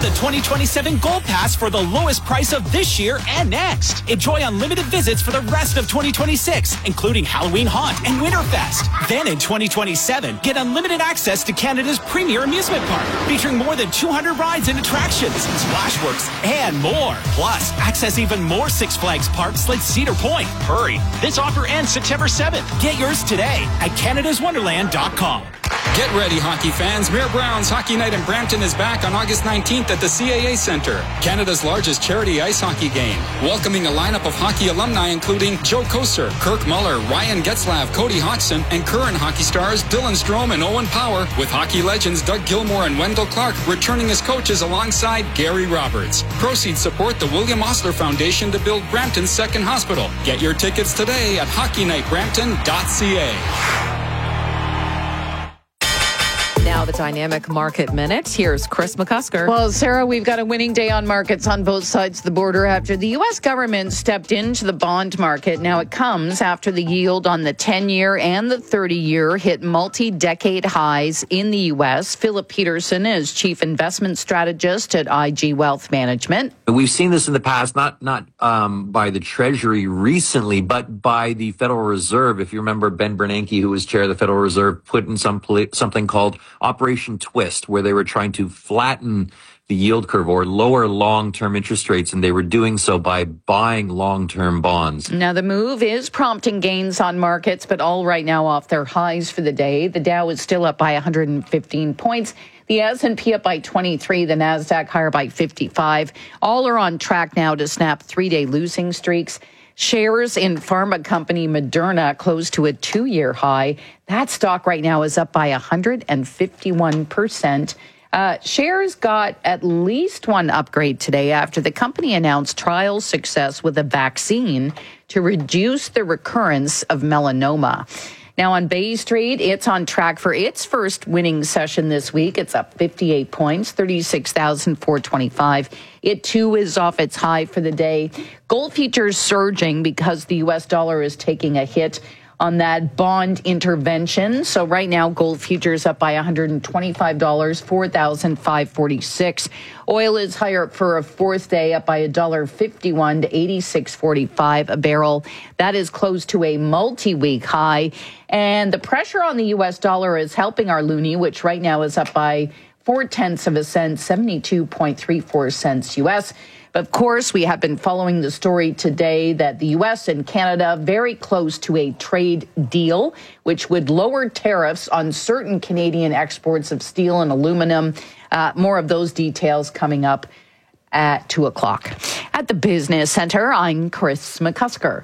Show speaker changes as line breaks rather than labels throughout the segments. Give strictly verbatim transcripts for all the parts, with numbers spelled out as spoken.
the twenty twenty-seven Gold Pass for the lowest price of this year and next. Enjoy unlimited visits for the rest of twenty twenty-six, including Halloween Haunt and Winterfest. Then in twenty twenty-seven, get unlimited access to Canada's premier amusement park, featuring more than two hundred rides and attractions, Splashworks, and more. Plus, access even more Six Flags parks like Cedar Point. Hurry, this offer ends September seventh. Get yours today at canadas wonderland dot com.
Get ready, hockey fans. Mayor Brown's Hockey Night in Brampton is back on August nineteenth at the C A A Centre, Canada's largest charity ice hockey game. Welcoming a lineup of hockey alumni including Joe Koser, Kirk Muller, Ryan Getzlav, Cody Hodgson, and current hockey stars Dylan Strome and Owen Power, with hockey legends Doug Gilmour and Wendell Clark returning as coaches alongside Gary Roberts. Proceeds support the William Osler Foundation to build Brampton's second hospital. Get your tickets today at hockey night brampton dot c a.
Now the Dynamic Market Minute. Here's Chris McCusker.
Well, Sarah, we've got a winning day on markets on both sides of the border after the U S government stepped into the bond market. Now it comes after the yield on the ten-year and the thirty-year hit multi-decade highs in the U S. Philip Peterson is chief investment strategist at I G Wealth Management.
We've seen this in the past, not not um, by the Treasury recently, but by the Federal Reserve. If you remember, Ben Bernanke, who was chair of the Federal Reserve, put in some poli- something called Operation Twist, where they were trying to flatten the yield curve or lower long-term interest rates, and they were doing so by buying long-term bonds.
Now, the move is prompting gains on markets, but all right now off their highs for the day. The Dow is still up by one hundred fifteen points. The S and P up by twenty-three, the NASDAQ higher by fifty-five. All are on track now to snap three-day losing streaks. Shares in pharma company Moderna closed to a two-year high. That stock right now is up by one hundred fifty-one percent. Uh, shares got at least one upgrade today after the company announced trial success with a vaccine to reduce the recurrence of melanoma. Now on Bay Street, it's on track for its first winning session this week. It's up fifty-eight points, thirty-six thousand four hundred twenty-five. It too is off its high for the day. Gold futures surging because the U S dollar is taking a hit on that bond intervention. So right now, gold futures up by one hundred twenty-five dollars, four thousand five hundred forty-six. Oil is higher for a fourth day, up by one dollar fifty-one to eighty-six forty-five a barrel. That is close to a multi-week high. And the pressure on the U S dollar is helping our loonie, which right now is up by four tenths of a cent, seventy-two point three four cents U S. Of course, we have been following the story today that the U S and Canada very close to a trade deal, which would lower tariffs on certain Canadian exports of steel and aluminum. Uh, more of those details coming up at two o'clock. At the Business Center, I'm Chris McCusker.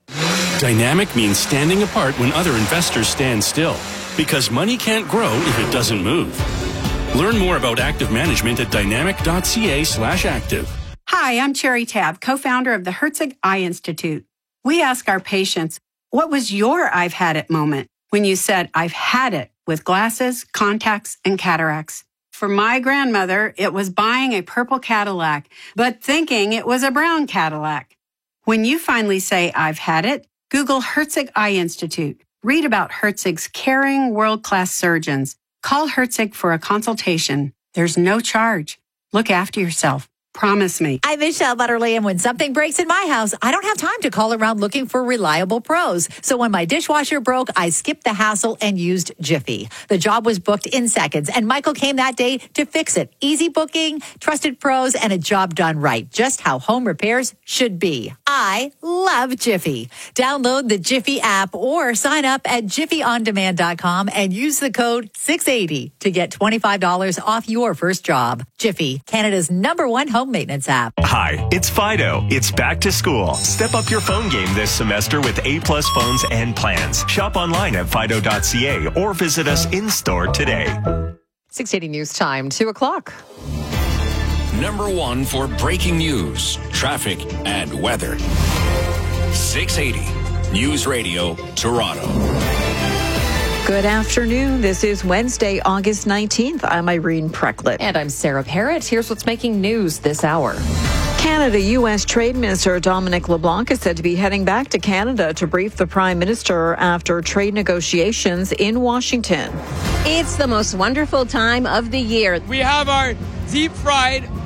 Dynamic means standing apart when other investors stand still, because money can't grow if it doesn't move. Learn more about active management at dynamic dot c a slash active.
Hi, I'm Cherry Tabb, co-founder of the Herzig Eye Institute. We ask our patients, what was your I've had it moment when you said, I've had it with glasses, contacts, and cataracts? For my grandmother, it was buying a purple Cadillac, but thinking it was a brown Cadillac. When you finally say, I've had it, Google Herzig Eye Institute. Read about Herzig's caring, world-class surgeons. Call Herzig for a consultation. There's no charge. Look after yourself. Promise me.
I'm Michelle Butterly, and when something breaks in my house, I don't have time to call around looking for reliable pros. So when my dishwasher broke, I skipped the hassle and used Jiffy. The job was booked in seconds, and Michael came that day to fix it. Easy booking, trusted pros, and a job done right. Just how home repairs should be. I love Jiffy. Download the Jiffy app or sign up at jiffy on demand dot com and use the code six eighty to get twenty-five dollars off your first job. Jiffy, Canada's number one home maintenance app.
Hi, it's Fido. It's back to school. Step up your phone game this semester with A-plus phones and plans. Shop online at fido dot c a or visit us in-store today.
six eighty News Time, two o'clock.
Number one for breaking news, traffic, and weather. six eighty News Radio, Toronto.
Good afternoon. This is Wednesday, August nineteenth. I'm Irene Precklett.
And I'm Sarah Parrott. Here's what's making news this hour.
Canada U S Trade Minister Dominic LeBlanc is said to be heading back to Canada to brief the Prime Minister after trade negotiations in Washington.
It's the most wonderful time of the year.
We have our deep-fried